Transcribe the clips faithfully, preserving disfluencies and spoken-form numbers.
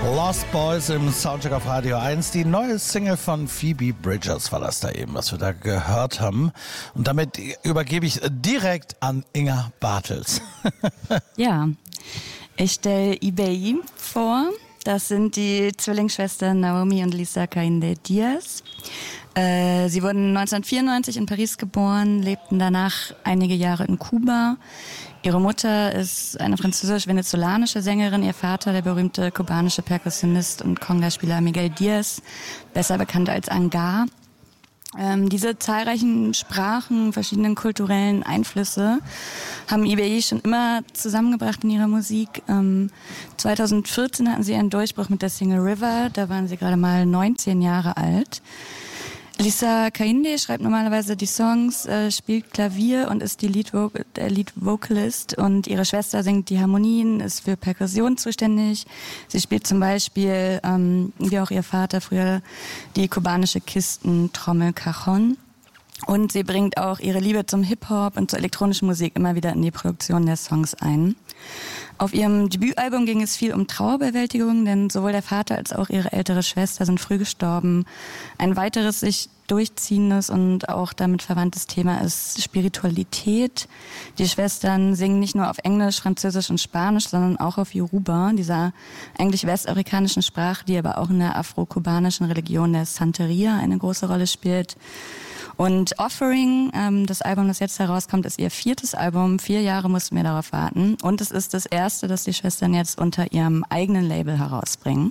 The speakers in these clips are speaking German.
Lost Boys im Soundcheck auf Radio eins. Die neue Single von Phoebe Bridgers war das da eben, was wir da gehört haben. Und damit übergebe ich direkt an Inga Bartels. Ja, ich stelle Ibeyi vor. Das sind die Zwillingsschwestern Naomi und Lisa Kainde Diaz. Äh, sie wurden neunzehnhundertvierundneunzig in Paris geboren, lebten danach einige Jahre in Kuba. Ihre Mutter ist eine französisch-venezolanische Sängerin, ihr Vater der berühmte kubanische Perkussionist und Conga-Spieler Miguel Diaz, besser bekannt als Angar. Ähm, diese zahlreichen Sprachen, verschiedenen kulturellen Einflüsse haben Ibeyi schon immer zusammengebracht in ihrer Musik. Ähm, zweitausendvierzehn hatten sie einen Durchbruch mit der Single River, da waren sie gerade mal neunzehn Jahre alt. Lisa Kainde schreibt normalerweise die Songs, äh, spielt Klavier und ist die Lead Vocal, der Lead Vocalist, und ihre Schwester singt die Harmonien, ist für Perkussion zuständig. Sie spielt zum Beispiel, ähm, wie auch ihr Vater früher, die kubanische Kistentrommel Cajon. Und sie bringt auch ihre Liebe zum Hip-Hop und zur elektronischen Musik immer wieder in die Produktion der Songs ein. Auf ihrem Debütalbum ging es viel um Trauerbewältigung, denn sowohl der Vater als auch ihre ältere Schwester sind früh gestorben. Ein weiteres sich durchziehendes und auch damit verwandtes Thema ist Spiritualität. Die Schwestern singen nicht nur auf Englisch, Französisch und Spanisch, sondern auch auf Yoruba, dieser eigentlich westafrikanischen Sprache, die aber auch in der afro-kubanischen Religion der Santeria eine große Rolle spielt. Und Offering, ähm, das Album, das jetzt herauskommt, ist ihr viertes Album. Vier Jahre mussten wir darauf warten. Und es ist das erste, das die Schwestern jetzt unter ihrem eigenen Label herausbringen.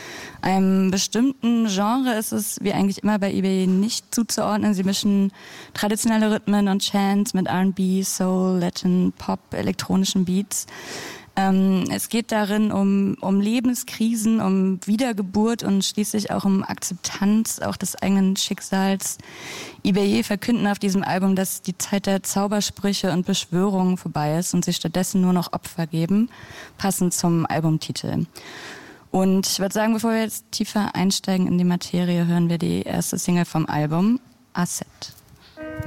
Einem bestimmten Genre ist es, wie eigentlich immer bei Ibeyi, nicht zuzuordnen. Sie mischen traditionelle Rhythmen und Chants mit R and B, Soul, Latin, Pop, elektronischen Beats. Ähm, es geht darin um, um Lebenskrisen, um Wiedergeburt und schließlich auch um Akzeptanz auch des eigenen Schicksals. Ibeyi verkünden auf diesem Album, dass die Zeit der Zaubersprüche und Beschwörungen vorbei ist und sie stattdessen nur noch Opfer geben, passend zum Albumtitel. Und ich würde sagen, bevor wir jetzt tiefer einsteigen in die Materie, hören wir die erste Single vom Album, Asset.